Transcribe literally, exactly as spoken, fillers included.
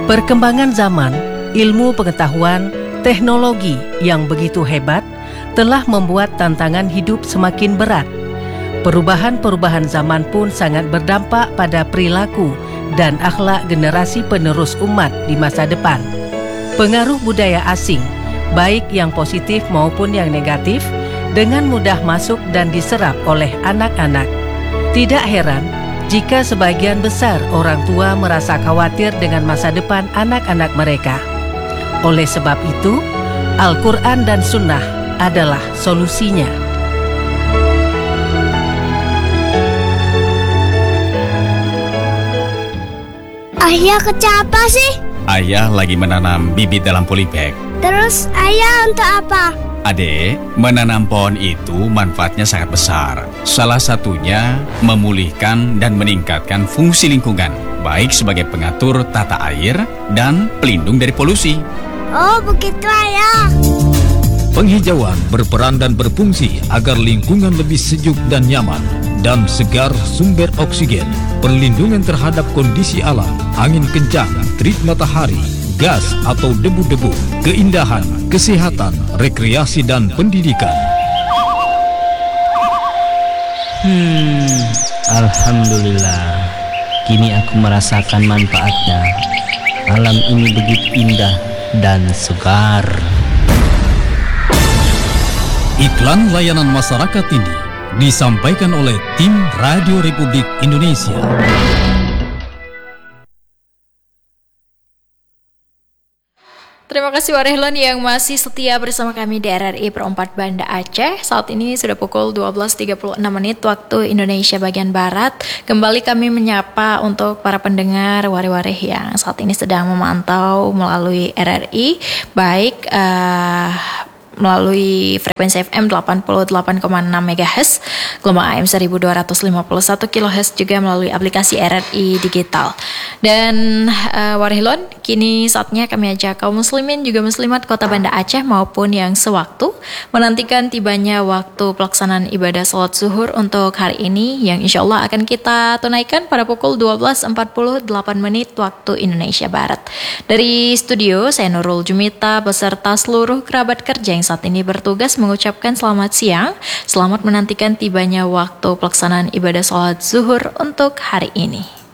Perkembangan zaman, ilmu pengetahuan, teknologi yang begitu hebat telah membuat tantangan hidup semakin berat. Perubahan-perubahan zaman pun sangat berdampak pada perilaku dan akhlak generasi penerus umat di masa depan. Pengaruh budaya asing, baik yang positif maupun yang negatif, dengan mudah masuk dan diserap oleh anak-anak. Tidak heran jika sebagian besar orang tua merasa khawatir dengan masa depan anak-anak mereka. Oleh sebab itu, Al-Quran dan Sunnah adalah solusinya. Ayah kerja apa sih? Ayah lagi menanam bibit dalam polybag. Terus ayah untuk apa? Adek, menanam pohon itu manfaatnya sangat besar. Salah satunya memulihkan dan meningkatkan fungsi lingkungan, baik sebagai pengatur tata air dan pelindung dari polusi. Oh, begitu ayah. Penghijauan berperan dan berfungsi agar lingkungan lebih sejuk dan nyaman, dan segar sumber oksigen, perlindungan terhadap kondisi alam, angin kencang, terik matahari, gas atau debu-debu, keindahan, kesehatan, rekreasi dan pendidikan. Hmm, Alhamdulillah, kini aku merasakan manfaatnya. Alam ini begitu indah dan segar. Iklan layanan masyarakat ini disampaikan oleh tim Radio Republik Indonesia. Terima kasih Warehlon yang masih setia bersama kami di R R I Perempat Banda Aceh. Saat ini sudah pukul dua belas tiga puluh enam menit waktu Indonesia bagian Barat. Kembali kami menyapa untuk para pendengar Wareh-Wareh yang saat ini sedang memantau melalui R R I, baik uh, melalui frekuensi F M delapan puluh delapan koma enam megahertz, gelombang A M seribu dua ratus lima puluh satu kilohertz, juga melalui aplikasi R R I Digital. Dan uh, Warehlon, kini saatnya kami ajak kaum muslimin juga muslimat Kota Banda Aceh maupun yang sewaktu menantikan tibanya waktu pelaksanaan ibadah salat zuhur untuk hari ini, yang insya Allah akan kita tunaikan pada pukul dua belas empat puluh delapan menit waktu Indonesia Barat. Dari studio, saya Nurul Jumita beserta seluruh kerabat kerja yang saat ini bertugas mengucapkan selamat siang, selamat menantikan tibanya waktu pelaksanaan ibadah salat zuhur untuk hari ini.